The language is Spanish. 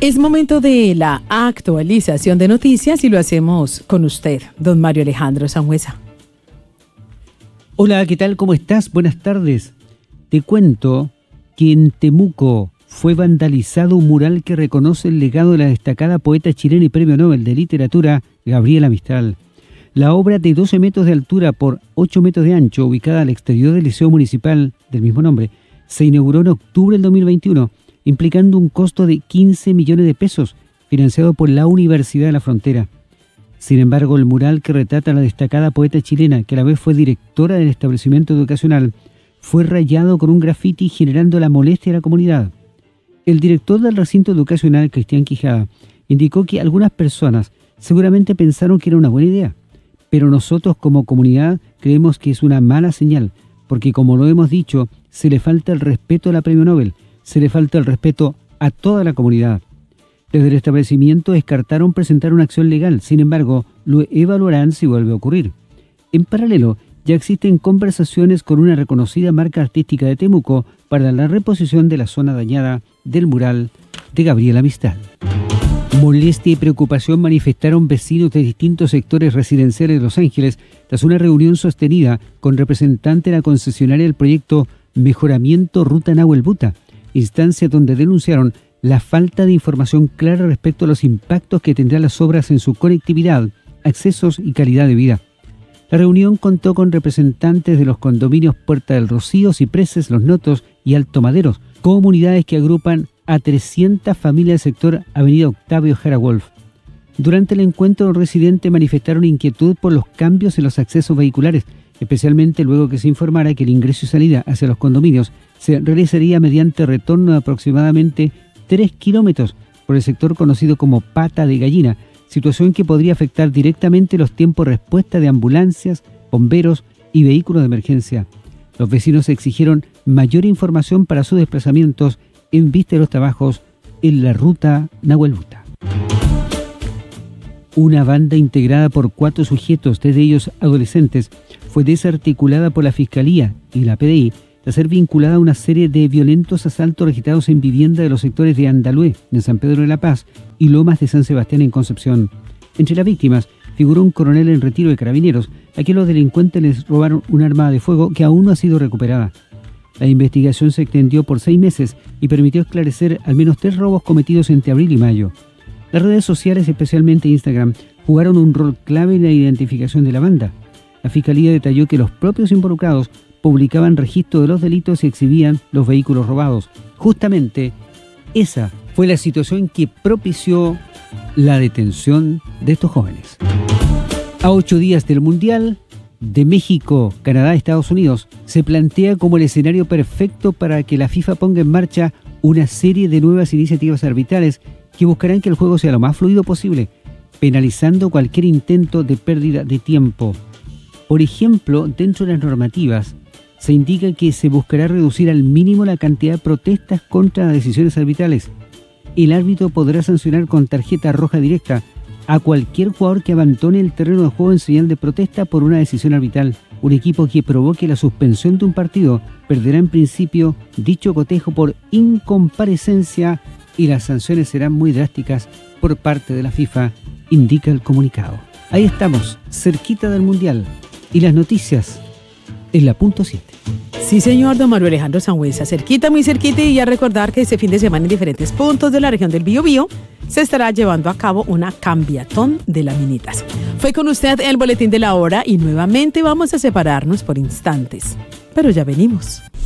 Es momento de la actualización de noticias y lo hacemos con usted, don Mario Alejandro Sangüesa. Hola, ¿qué tal? ¿Cómo estás? Buenas tardes. Te cuento que en Temuco fue vandalizado un mural que reconoce el legado de la destacada poeta chilena y premio Nobel de Literatura, Gabriela Mistral. La obra de 12 metros de altura por 8 metros de ancho, ubicada al exterior del Liceo Municipal del mismo nombre, se inauguró en octubre del 2021, implicando un costo de 15 millones de pesos, financiado por la Universidad de la Frontera. Sin embargo, el mural que retrata a la destacada poeta chilena, que a la vez fue directora del establecimiento educacional, fue rayado con un grafiti generando la molestia de la comunidad. El director del recinto educacional, Cristian Quijada, indicó que algunas personas seguramente pensaron que era una buena idea, pero nosotros como comunidad creemos que es una mala señal, porque como lo hemos dicho, se le falta el respeto a la premio Nobel, se le falta el respeto a toda la comunidad. Desde el establecimiento descartaron presentar una acción legal, sin embargo, lo evaluarán si vuelve a ocurrir. En paralelo, ya existen conversaciones con una reconocida marca artística de Temuco para la reposición de la zona dañada del mural de Gabriela Mistral. Molestia y preocupación manifestaron vecinos de distintos sectores residenciales de Los Ángeles tras una reunión sostenida con representantes de la concesionaria del proyecto Mejoramiento Ruta Nahuel Buta, instancia donde denunciaron la falta de información clara respecto a los impactos que tendrán las obras en su conectividad, accesos y calidad de vida. La reunión contó con representantes de los condominios Puerta del Rocío, Cipreses, Los Notos y Alto Maderos, comunidades que agrupan a 300 familias del sector Avenida Octavio Jara Wolf. Durante el encuentro, los residentes manifestaron inquietud por los cambios en los accesos vehiculares, especialmente luego que se informara que el ingreso y salida hacia los condominios se realizaría mediante retorno de aproximadamente 3 kilómetros por el sector conocido como Pata de Gallina, situación que podría afectar directamente los tiempos de respuesta de ambulancias, bomberos y vehículos de emergencia. Los vecinos exigieron mayor información para sus desplazamientos en vista de los trabajos en la ruta Nahuel Buta. Una banda integrada por 4 sujetos, 3 de ellos adolescentes, fue desarticulada por la Fiscalía y la PDI tras ser vinculada a una serie de violentos asaltos registrados en vivienda de los sectores de Andalúe, en San Pedro de la Paz, y Lomas de San Sebastián, en Concepción. Entre las víctimas figuró un coronel en retiro de Carabineros, a quien los delincuentes les robaron un arma de fuego que aún no ha sido recuperada. La investigación se extendió por 6 meses y permitió esclarecer al menos 3 robos cometidos entre abril y mayo. Las redes sociales, especialmente Instagram, jugaron un rol clave en la identificación de la banda. La Fiscalía detalló que los propios involucrados publicaban registro de los delitos y exhibían los vehículos robados. Justamente esa fue la situación que propició la detención de estos jóvenes. A 8 días del Mundial de México, Canadá, Estados Unidos, se plantea como el escenario perfecto para que la FIFA ponga en marcha una serie de nuevas iniciativas arbitrales que buscarán que el juego sea lo más fluido posible, penalizando cualquier intento de pérdida de tiempo. Por ejemplo, dentro de las normativas, se indica que se buscará reducir al mínimo la cantidad de protestas contra las decisiones arbitrales. El árbitro podrá sancionar con tarjeta roja directa a cualquier jugador que abandone el terreno de juego en señal de protesta por una decisión arbitral. Un equipo que provoque la suspensión de un partido perderá en principio dicho cotejo por incomparecencia y las sanciones serán muy drásticas por parte de la FIFA, indica el comunicado. Ahí estamos, cerquita del Mundial, y las noticias en la punto 7. Sí, señor, don Mario Alejandro Sangüesa, cerquita, muy cerquita, y a recordar que este fin de semana en diferentes puntos de la región del Biobío se estará llevando a cabo una cambiatón de laminitas. Fue con usted el boletín de la hora y nuevamente vamos a separarnos por instantes, pero ya venimos.